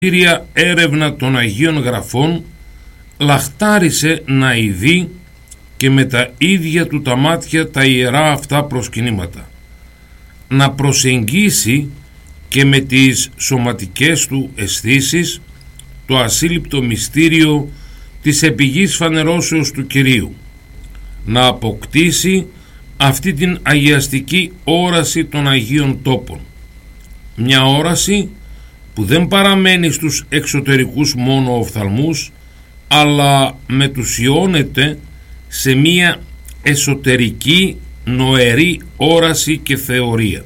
κύρια έρευνα των Αγίων Γραφών λαχτάρισε να ειδεί και με τα ίδια του τα μάτια τα ιερά αυτά προσκυνήματα, να προσεγγίσει και με τις σωματικές του αισθήσεις το ασύλληπτο μυστήριο της επιγής φανερώσεως του Κυρίου, να αποκτήσει αυτή την αγιαστική όραση των Αγίων Τόπων, μια όραση που δεν παραμένει στους εξωτερικούς μόνο οφθαλμούς, αλλά μετουσιώνεται σε μια εσωτερική νοερή όραση και θεωρία.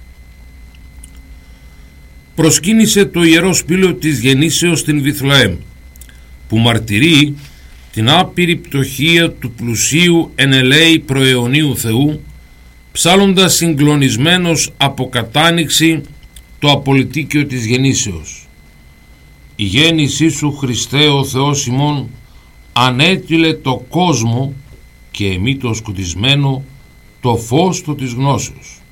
Προσκύνησε το ιερό σπήλαιο της γεννήσεως στην Βιθλεέμ, που μαρτυρεί την άπειρη πτωχία του πλουσίου εν ελέη προαιωνίου Θεού, ψάλλοντας συγκλονισμένος από κατάνοιξη το απολυτίκιο της γεννήσεως. Η γέννησή σου, Χριστέ ο Θεός ημών, ανέτειλε το κόσμο και εμεί το σκουτισμένο το φως του της γνώσεως.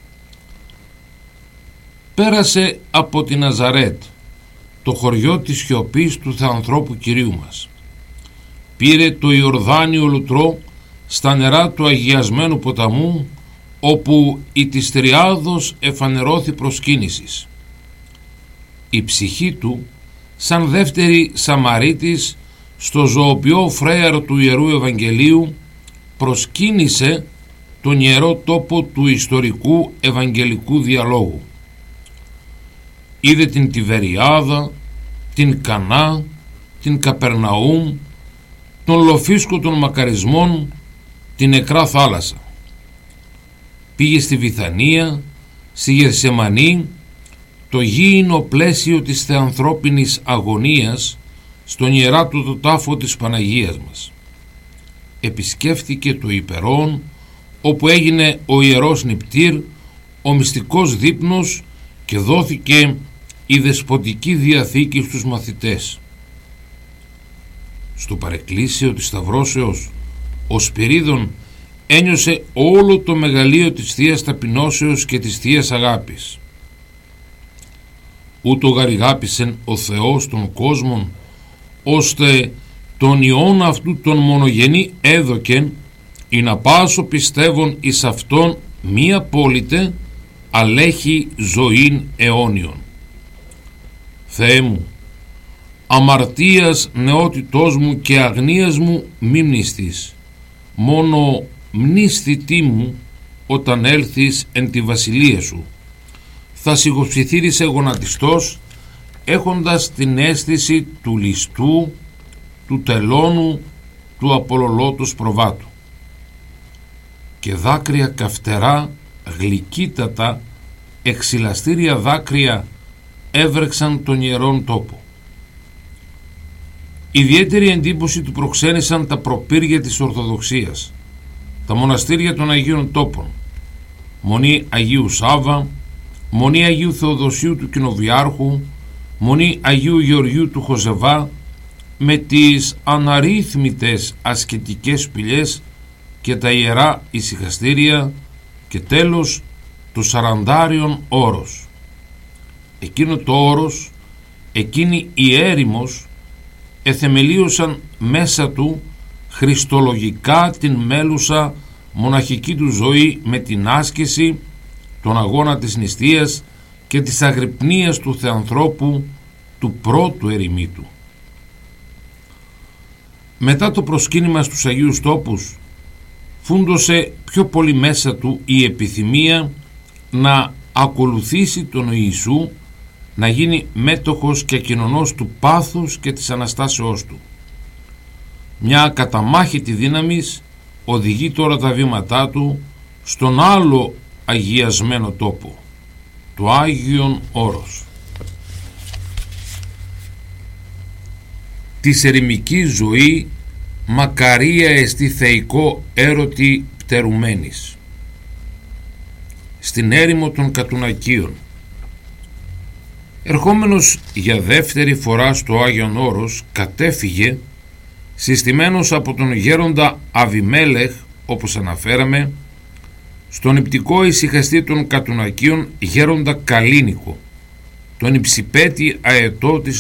Πέρασε από τη Ναζαρέτ, το χωριό της σιωπής του Θεανθρώπου Κυρίου μας. Πήρε το Ιορδάνιο λουτρό στα νερά του αγιασμένου ποταμού, όπου η της Τριάδος εφανερώθη προσκύνησης. Η ψυχή του, σαν δεύτερη Σαμαρίτης, στο ζωοποιό φρέαρο του Ιερού Ευαγγελίου, προσκύνησε τον ιερό τόπο του ιστορικού Ευαγγελικού διαλόγου. Είδε την Τιβεριάδα, την Κανά, την Καπερναούμ, τον Λοφίσκο των Μακαρισμών, την νεκρά θάλασσα. Πήγε στη Βιθανία, στη Γερσεμανή, το γήινο πλαίσιο της θεανθρώπινης αγωνίας, στον ιερά του το τάφο της Παναγίας μας. Επισκέφθηκε το Υπερόν, όπου έγινε ο ιερός νηπτήρ, ο μυστικός δείπνος, και δόθηκε η δεσποτική διαθήκη στους μαθητές. Στο παρεκκλήσιο της Σταυρώσεως, ο Σπυρίδων ένιωσε όλο το μεγαλείο της Θείας Ταπεινώσεως και της Θείας Αγάπης. Ούτω γαριγάπησεν ο Θεός των κόσμων, ώστε τον Υιόν αυτού τον μονογενή έδωκεν, ή να πάσω πιστεύων εις αυτόν μη απόλυτε, αλέχει ζωήν αιώνιον. Θεέ μου, αμαρτίας νεότητός μου και αγνίας μου μη μνηστείς, μόνο μνήσθητή μου όταν έλθεις εν τη βασιλεία σου. Θα σιγοψιθύρισε γονατιστός, έχοντας την αίσθηση του ληστού, του τελώνου, του απολολότους προβάτου. Και δάκρυα καυτερά, γλυκύτατα, εξυλαστήρια δάκρυα έβρεξαν τον ιερόν τόπο. Ιδιαίτερη εντύπωση του προξένησαν τα προπύρια της Ορθοδοξίας, τα μοναστήρια των Αγίων Τόπων, Μονή Αγίου Σάβα, Μονή Αγίου Θεοδοσίου του Κοινοβιάρχου, Μονή Αγίου Γεωργίου του Χοζεβά, με τις αναρρύθμιτες ασκητικές σπηλιές και τα ιερά ησυχαστήρια, και τέλος το Σαραντάριον όρος. Εκείνο το όρος, εκείνη η έρημος, εθεμελίωσαν μέσα του χριστολογικά την μέλουσα μοναχική του ζωή, με την άσκηση, τον αγώνα της νηστείας και της αγρυπνίας του Θεανθρώπου, του πρώτου ερημίτου. Μετά το προσκύνημα στους Αγίους Τόπους, φούντωσε πιο πολύ μέσα του η επιθυμία να ακολουθήσει τον Ιησού, να γίνει μέτοχος και κοινωνός του πάθους και της Αναστάσεώς του. Μια ακαταμάχητη δύναμης οδηγεί τώρα τα βήματά του στον άλλο αγιασμένο τόπο, το Άγιον Όρος. Της ερημικής ζωή μακαρία εστί θεϊκό έρωτη πτερουμένης. Στην έρημο των Κατουνακίων, ερχόμενος για δεύτερη φορά στο Άγιον Όρος, κατέφυγε συστημένος από τον γέροντα Αβιμέλεχ, όπως αναφέραμε, στον νηπτικό ησυχαστή των Κατουνακίων γέροντα Καλίνικο, τον υψηπέτη αετό της